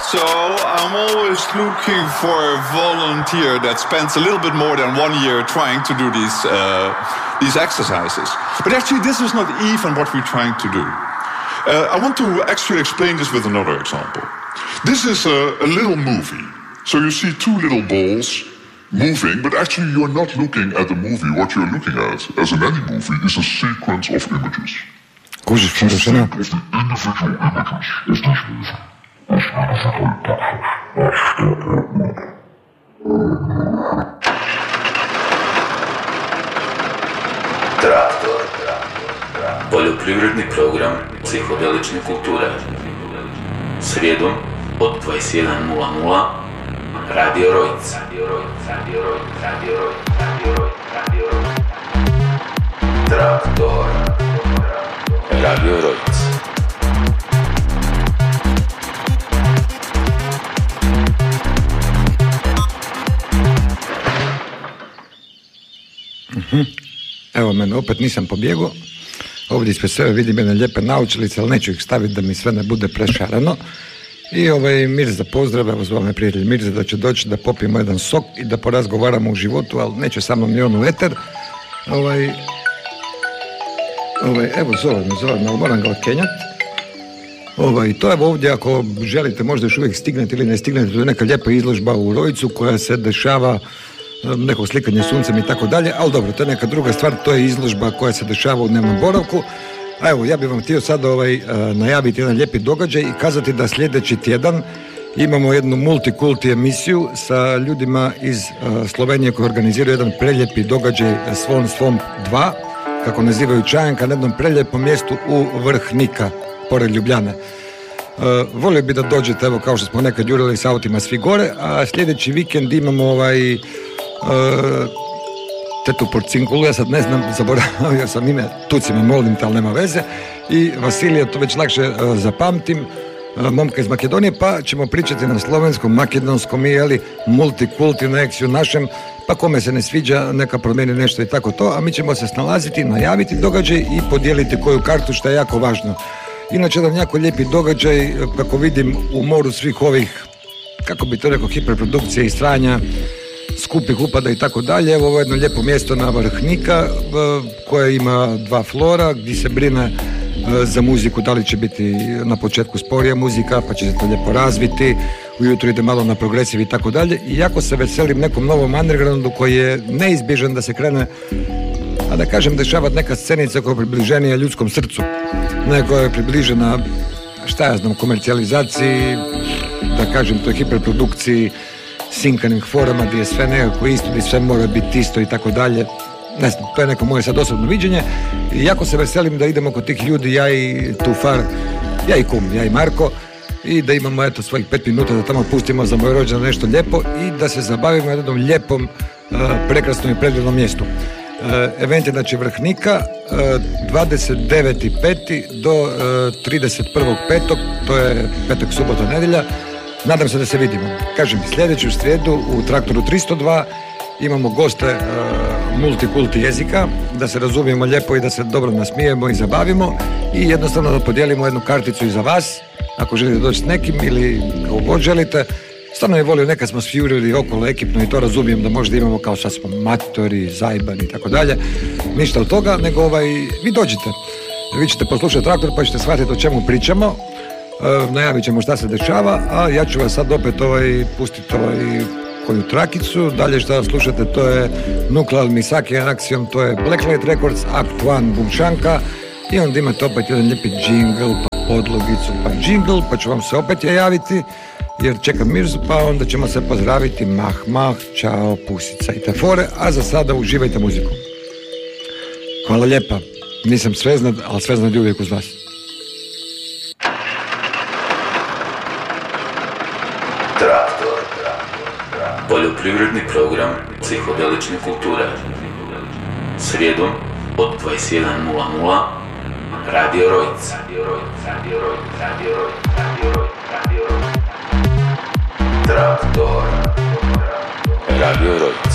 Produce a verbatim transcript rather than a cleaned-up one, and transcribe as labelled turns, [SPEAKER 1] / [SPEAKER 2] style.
[SPEAKER 1] So I'm always looking for a volunteer that spends a little bit more than one year trying to do these uh, these exercises. But actually, this is not even what we're trying to do. Uh, I want to actually explain this with another example. This is a, a little movie. So you see two little balls moving, but actually you're not looking at the movie. What you're looking at, as in any movie, is a sequence of images.
[SPEAKER 2] Kužiš,
[SPEAKER 1] So think
[SPEAKER 2] Šana?
[SPEAKER 1] of the individual images of this movie. As individual
[SPEAKER 3] Traktor. Poljoprivredni program psihodelične kulture. Srijedom od dvadeset jedan nula nula Radio Rojc. Traktor. Radio Rojc.
[SPEAKER 2] Mhm. Evo mene, opet nisam pobjegao. Ovdje ispred sebe vidim jedne lijepe naučilice, ali neću ih staviti da mi sve ne bude prešarano. I ovaj Mirza pozdrav, evo zove me prijatelj Mirza da će doći da popijemo jedan sok i da porazgovaramo u životu, ali neće sa mnom ni on u eter. Ovaj, ovaj, evo zove me, zove me, ali moram ga otkenjati. Ovaj, to je ovdje, ako želite, možda još uvijek stignete ili ne stignete, to je neka lijepa izložba u Rojcu koja se dešava, nekog slikanja suncem i tako dalje, ali dobro, to je neka druga stvar, to je izložba koja se dešava u dnevnom boravku. A evo, ja bih vam htio sad ovaj, najaviti jedan lijepi događaj i kazati da sljedeći tjedan imamo jednu multikulti emisiju sa ljudima iz uh, Slovenije koji organiziraju jedan preljepi događaj Svom Svom dva, kako nazivaju Čajanka, na jednom preljepom mjestu u Vrhnika, pored Ljubljane. Uh, volio bi da dođete, evo, kao što smo nekad jurili s autima svi gore, a sljedeći vikend imamo ovaj uh, tetu Porcinkulu, ja sad ne znam, zaboravio sam ime, tuci me, molim te, ali nema veze, i Vasilija, to već lakše uh, zapamtim, uh, momka iz Makedonije, pa ćemo pričati na slovenskom, makedonskom i jeli, multikulti na eksiju našem, pa kome se ne sviđa, neka promijeni nešto i tako to, a mi ćemo se snalaziti, najaviti događaj i podijeliti koju kartu, što je jako važno. Inače, jedan jako lijepi događaj, kako vidim, u moru svih ovih, kako bi to rekao, hiperprodukcije i stranja, skupih upada i tako dalje. Evo, ovo je jedno lijepo mjesto na Vrhnika koje ima dva flora gdje se brine za muziku, da li će biti na početku sporija muzika, pa će se to lijepo razviti, ujutro ide malo na progresiv i tako dalje. I jako se veselim nekom novom undergroundu koji je neizbježan da se krene, a da kažem, dešavati neka scenica koja je približenija ljudskom srcu, ne koja je približena, šta ja znam, komercijalizaciji, da kažem, toj hiperprodukciji, sinkanih forama gdje je sve nekako isto, gdje sve mora biti isto i tako dalje. Ne znam, to je neko moje sad osobno viđenje i jako se veselim da idemo kod tih ljudi, ja i Tufar, ja i Kum, ja i Marko, i da imamo eto svojih pet minuta da tamo pustimo za moj rođendan nešto lijepo i da se zabavimo jednom lijepom, uh, prekrasnom i predivnom mjestu. Uh, event je znači Vrhnika, uh, dvadeset deveti peti do uh, trideset prvog petog, to je petak, subota, nedjelja. Nadam se da se vidimo. Kažem, sljedeću srijedu u Traktoru tristo dva imamo goste uh, multikulti jezika, da se razumijemo lijepo i da se dobro nasmijemo i zabavimo i jednostavno da podijelimo jednu karticu i za vas, ako želite doći s nekim ili kako god želite. Stvarno je volio, nekad smo svi okolo ekipno i to razumijem da možda imamo kao sad smo matori, zajbani i tako dalje. Ništa od toga, nego ovaj, vi dođite. Vi ćete poslušati Traktor pa ćete shvatiti o čemu pričamo. Uh, najavit ćemo šta se dešava, a ja ću vas sad opet ovaj, pustiti ovaj, koju trakicu. Dalje šta slušate, to je Nuclear Misaki Axiom, to je Blacklight Records, Act one Bumšanka, i onda imate opet jedan lijepi džingl, pa podlogicu, pa džingl, pa ću vam se opet javiti, jer čekam Mirzu, pa onda ćemo se pozdraviti, mah, mah, čao, pusica i te fore, a za sada uživajte muziku. Hvala lijepa, nisam sveznad, ali sveznad je uvijek uz vas.
[SPEAKER 3] Poljoprivredni program psihodelične kulture. Srijedom od dvadeset jedan nula nula Radio Rojc. Traktor. Radio Rojc.